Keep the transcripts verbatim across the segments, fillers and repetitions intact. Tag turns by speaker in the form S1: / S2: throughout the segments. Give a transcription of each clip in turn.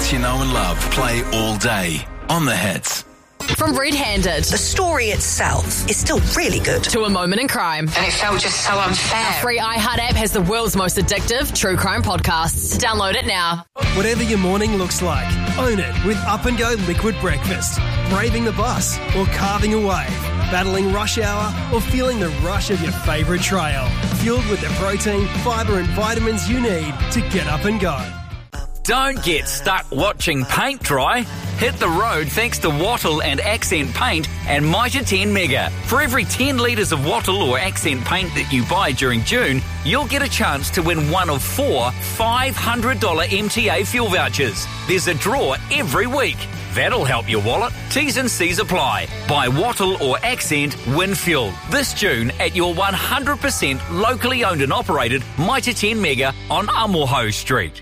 S1: hits you know and love play all day on The Hits.
S2: From Red Handed.
S3: The story itself is still really good.
S2: To A Moment in Crime.
S4: And it felt just so unfair.
S2: Our free iHeart app has the world's most addictive true crime podcasts. Download it now.
S5: Whatever your morning looks like, own it with Up and Go Liquid Breakfast. Braving the bus or carving a wave. Battling rush hour or feeling the rush of your favourite trail. Fueled with the protein, fibre and vitamins you need to get up and go.
S6: Don't get stuck watching paint dry. Hit the road thanks to Wattle and Accent Paint and Mitre ten Mega. For every ten litres of Wattle or Accent Paint that you buy during June, you'll get a chance to win one of four five hundred dollars M T A fuel vouchers. There's a draw every week. That'll help your wallet. T's and C's apply. Buy Wattle or Accent, win fuel. This June at your one hundred percent locally owned and operated Mitre ten Mega on Amoho Street.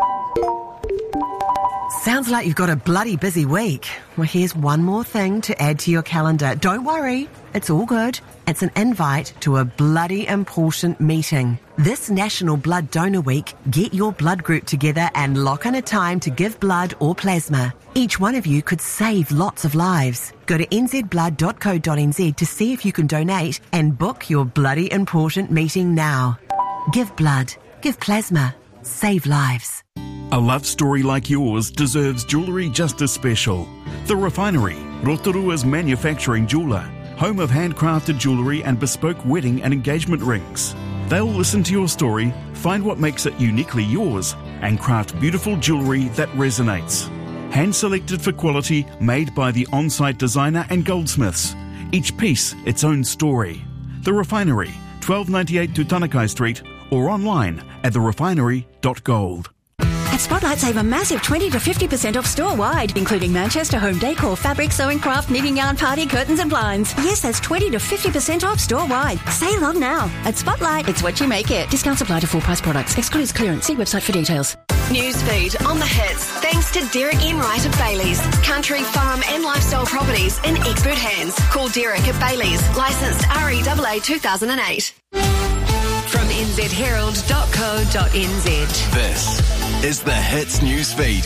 S7: Sounds like you've got a bloody busy week. Well, here's one more thing to add to your calendar. Don't worry, it's all good. It's an invite to a bloody important meeting. This National Blood Donor Week, get your blood group together and lock in a time to give blood or plasma. Each one of you could save lots of lives. Go to n z blood dot co dot n z to see if you can donate and book your bloody important meeting now. Give blood, give plasma, save lives.
S8: A love story like yours deserves jewellery just as special. The Refinery, Rotorua's manufacturing jeweller, home of handcrafted jewellery and bespoke wedding and engagement rings. They'll listen to your story, find what makes it uniquely yours, and craft beautiful jewellery that resonates. Hand-selected for quality, made by the on-site designer and goldsmiths. Each piece its own story. The Refinery, twelve ninety-eight Tutanekai Street, or online at the refinery dot gold.
S9: At Spotlight, save a massive twenty to fifty percent off store-wide, including Manchester home decor, fabric, sewing craft, knitting yarn, party, curtains and blinds. Yes, that's twenty to fifty percent off store-wide. Sale on now. At Spotlight, it's what you make it. Discounts apply to full-price products. Excludes clearance. See website for details.
S10: Newsfeed on The Hits, thanks to Derek Enright at Bailey's. Country, farm and lifestyle properties in expert hands. Call Derek at Bailey's, licensed R E A A two thousand eight. From n z herald dot co dot n z.
S1: This is The Hits Newsfeed.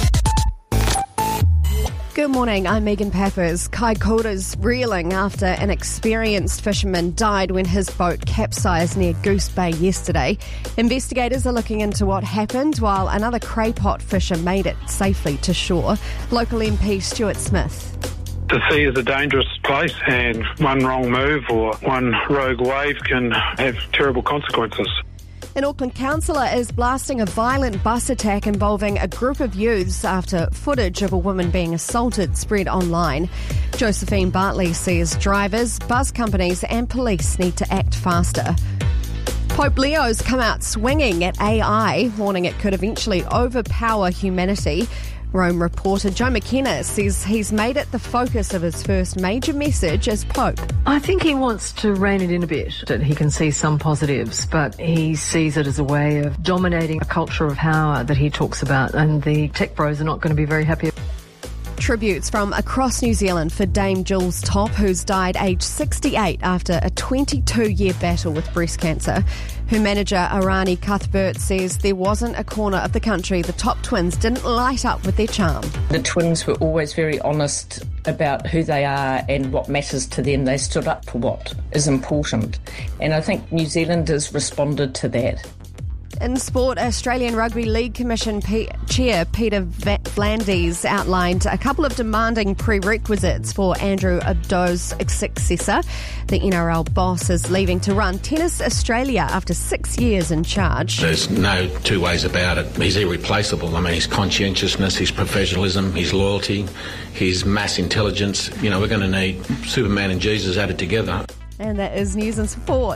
S11: Good morning, I'm Megan Pappers. Kaikoura's reeling after an experienced fisherman died when his boat capsized near Goose Bay yesterday. Investigators are looking into what happened while another craypot fisher made it safely to shore. Local M P Stuart Smith.
S12: The sea is a dangerous place and one wrong move or one rogue wave can have terrible consequences.
S11: An Auckland councillor is blasting a violent bus attack involving a group of youths after footage of a woman being assaulted spread online. Josephine Bartley says drivers, bus companies and police need to act faster. Pope Leo's come out swinging at A I, warning it could eventually overpower humanity. Rome reporter Joe McKenna says he's made it the focus of his first major message as Pope.
S13: I think he wants to rein it in a bit. That he can see some positives, but he sees it as a way of dominating a culture of power that he talks about, and the tech bros are not going to be very happy.
S11: Tributes from across New Zealand for Dame Jules Topp, who's died aged sixty-eight after a twenty-two year battle with breast cancer. Her manager, Arani Cuthbert, says there wasn't a corner of the country the Topp twins didn't light up with their charm.
S14: The twins were always very honest about who they are and what matters to them. They stood up for what is important. And I think New Zealanders responded to that.
S11: In sport, Australian Rugby League Commission P- Chair Peter V'landys outlined a couple of demanding prerequisites for Andrew Abdo's successor. The N R L boss is leaving to run Tennis Australia after six years in charge.
S15: There's no two ways about it. He's irreplaceable. I mean, his conscientiousness, his professionalism, his loyalty, his mass intelligence. You know, we're going to need Superman and Jesus added together.
S11: And that is news and sport.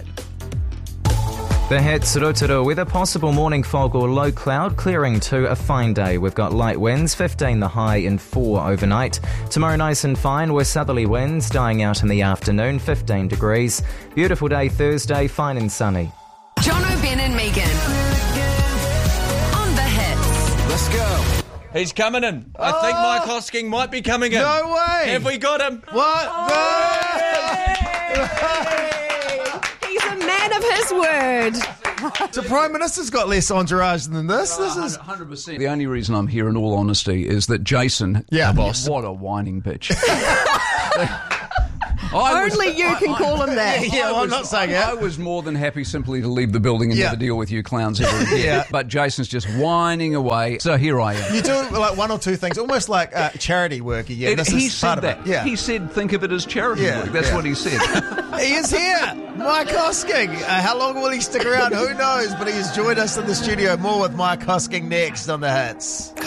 S16: The Hits, Rotorua, with a possible morning fog or low cloud, clearing to a fine day. We've got light winds, fifteen the high and four overnight. Tomorrow nice and fine with southerly winds dying out in the afternoon, fifteen degrees. Beautiful day Thursday, fine and sunny.
S10: Jono, Ben and Megan on The Hits.
S17: Let's go.
S18: He's coming in. I oh, think Mike Hosking might be coming in.
S17: No way.
S18: Have we got him?
S17: What?
S11: Oh, He's a man of his word.
S4: The Prime Minister's got less entourage than this. This is
S17: one hundred percent. The only reason I'm here, in all honesty, is that Jason,
S4: yeah,
S17: the
S4: boss,
S17: what a whining bitch.
S11: Only you can call him that.
S4: Yeah, yeah, well, I'm not saying it.
S17: I was more than happy simply to leave the building and
S4: Yeah.
S17: never deal with you clowns ever again.
S4: Yeah.
S17: But Jason's just whining away. So here I am.
S4: You do like one or two things, almost like uh, charity work again.
S17: It-
S4: This
S17: he
S4: is
S17: said
S4: part
S17: that.
S4: Of it. Yeah.
S17: He said, think of it as charity
S4: Yeah,
S17: work. That's
S4: yeah.
S17: what he said.
S4: He is here, Mike Hosking. Uh, how long will he stick around? Who knows? But he has joined us in the studio. More with Mike Hosking next on The Hits.